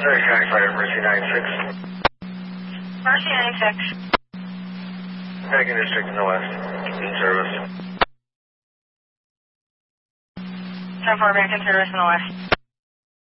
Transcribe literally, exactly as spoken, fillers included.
Sorry, Firefighter, Mercy nine six. Mercy nine six. Second District in the West. In service. ten four back in service in the West.